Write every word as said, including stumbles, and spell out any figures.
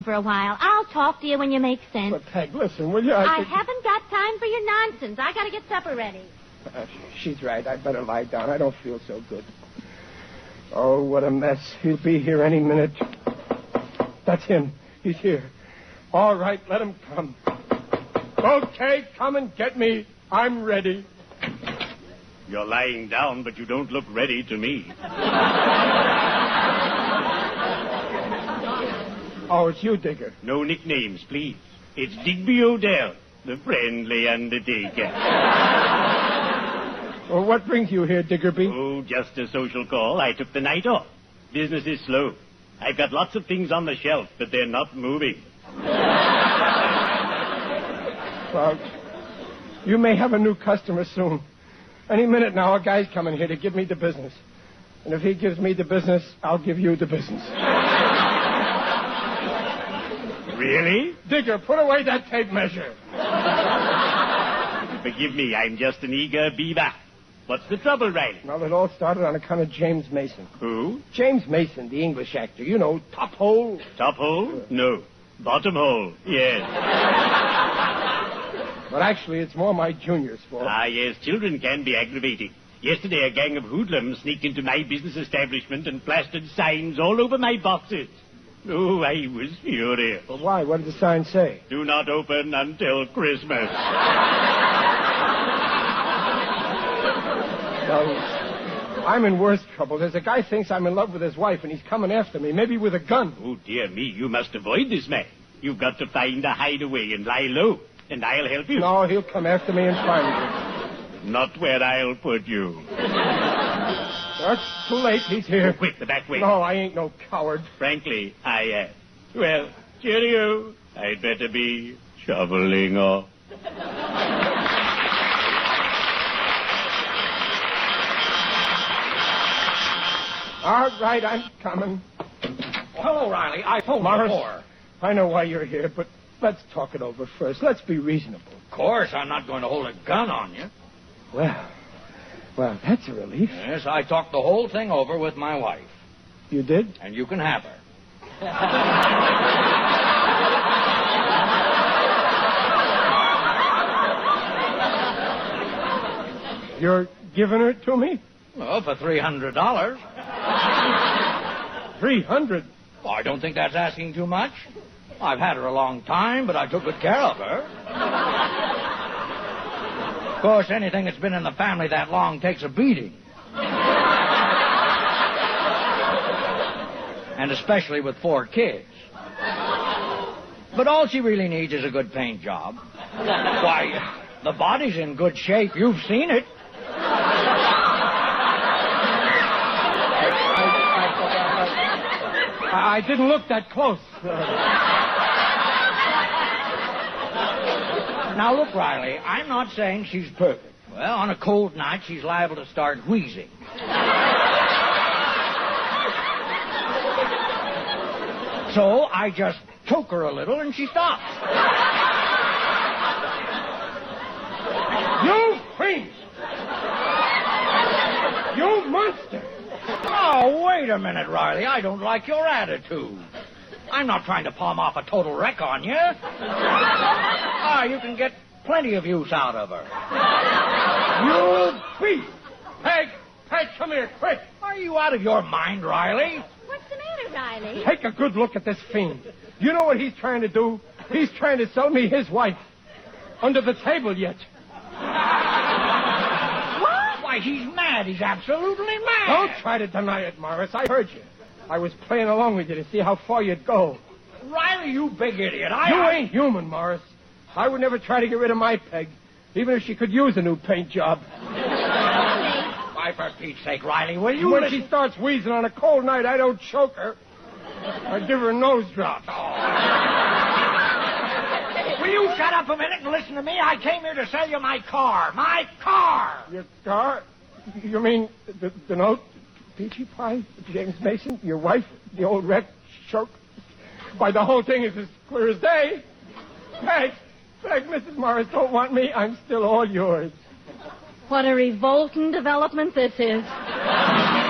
for a while. I'll talk to you when you make sense. But, Peg, listen, will you? I, I think... haven't got time for your nonsense. I gotta get supper ready. Uh, she's right. I'd better lie down. I don't feel so good. Oh, what a mess. He'll be here any minute. That's him. He's here. All right, let him come. Okay, come and get me. I'm ready. You're lying down, but you don't look ready to me. Oh, it's you, Digger. No nicknames, please. It's Digby O'Dell, the friendly undertaker. Well, what brings you here, Diggerby? Oh, just a social call. I took the night off. Business is slow. I've got lots of things on the shelf, but they're not moving. Well, you may have a new customer soon. Any minute now, a guy's coming here to give me the business. And if he gives me the business, I'll give you the business. Really? Digger, put away that tape measure. Forgive me, I'm just an eager beaver. What's the trouble, Riley? Well, it all started on account of James Mason. Who? James Mason, the English actor. You know, Top Hole. Top hole? No. Bottom hole? Yes. But actually, it's more my junior's fault. Ah, yes, children can be aggravating. Yesterday, a gang of hoodlums sneaked into my business establishment and plastered signs all over my boxes. Oh, I was furious. But why? What did the sign say? Do not open until Christmas. Well, I'm in worse trouble. There's a guy thinks I'm in love with his wife, and he's coming after me, maybe with a gun. Oh, dear me, you must avoid this man. You've got to find a hideaway and lie low, and I'll help you. No, he'll come after me and find me. Not where I'll put you. That's too late. He's here. Oh, quick, the back way. No, I ain't no coward. Frankly, I am. Well, cheerio. I'd better be shoveling off. All right, I'm coming. Hello, Riley. I phoned Morris, before. I know why you're here, but let's talk it over first. Let's be reasonable. Of course, I'm not going to hold a gun on you. Well, well, that's a relief. Yes, I talked the whole thing over with my wife. You did? And you can have her. You're giving her to me? Well, for three hundred dollars. Three hundred? Well, I don't think that's asking too much. I've had her a long time, but I took good care of her. Of course, anything that's been in the family that long takes a beating. And especially with four kids. But all she really needs is a good paint job. Why, the body's in good shape. You've seen it. I, I didn't look that close. Now, look, Riley, I'm not saying she's perfect. Well, on a cold night, she's liable to start wheezing. So I just choke her a little and she stops. You fiend! You monster! Oh, wait a minute, Riley. I don't like your attitude. I'm not trying to palm off a total wreck on you. Ah, you can get plenty of use out of her. You beast! Peg! Peg, come here, quick! Are you out of your mind, Riley? What's the matter, Riley? Take a good look at this fiend. You know what he's trying to do? He's trying to sell me his wife. Under the table yet. What? Why, he's mad. He's absolutely mad. Don't try to deny it, Morris. I heard you. I was playing along with you to see how far you'd go. Riley, you big idiot. I... You I... ain't human, Morris. I would never try to get rid of my Peg, even if she could use a new paint job. Why, for Pete's sake, Riley, will you When listen... she starts wheezing on a cold night, I don't choke her. I give her a nose drop. Will you shut up a minute and listen to me? I came here to sell you my car. My car! Your car? You mean the, the note? Peachy Pie? James Mason? Your wife? The old wreck? Choke? Why, the whole thing is as clear as day. Peg, Peg, Missus Morris don't want me. I'm still all yours. What a revolting development this is.